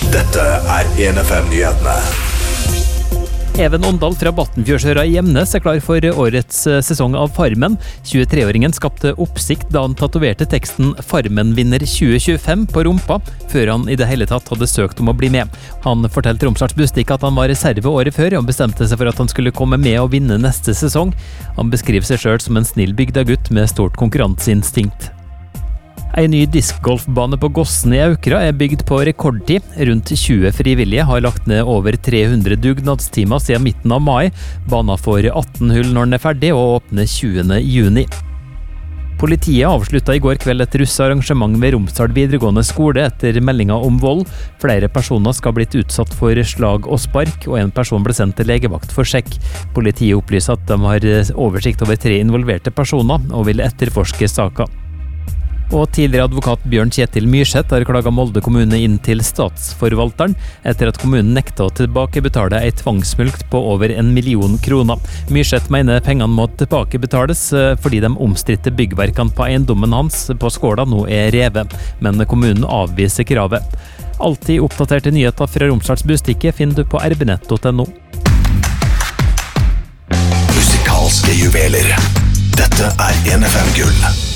Dette 1FM-nyhetene. Even Åndal fra Battenfjordsøra i Gjemnes klar for årets sesong av Farmen. 23-åringen skapte oppsikt da han tatoverte teksten «Farmen vinner 2025» på rumpa, før han i det hele tatt hadde søkt om å bli med. Han fortalte Romsdals Bustikk at han var reserve året før, og bestemte seg for at han skulle komme med og vinne neste sesong. Han beskriver seg selv som en snill bygdagutt med stort konkurranseinstinkt. En ny diskgolfbane på Gossen i Aukra er bygd på rekordtid. Rundt 20 frivillige har lagt ned over 300 dugnadstimer siden midten av mai. Banen får 18 hull når den er ferdig og åpner 20. juni. Politiet avsluttet i går kveld et russarrangement ved Romsdal videregående skole etter meldinga om vold. Flere personer skal ha blitt utsatt for slag og spark, og en person ble sendt til legevakt for sjekk. Politiet opplyser at de har oversikt over 3 involverte personer og vil etterforske saka. Og tidligere advokat Bjørn Kjetil Myrseth har klaget Molde kommune inn til statsforvalteren etter at kommunen nekta å tilbakebetale ei tvangsmulkt på over 1 million kroner. Myrseth mener pengene må tilbakebetales fordi de omstridte byggverkene på eiendommen hans på Skåla nå er revet, men kommunen avviser kravet. Alltid oppdaterte nyheter fra Romsdals Bustikk finner du på rbnett.no. Musikalske juveler. Dette 1FM Gull.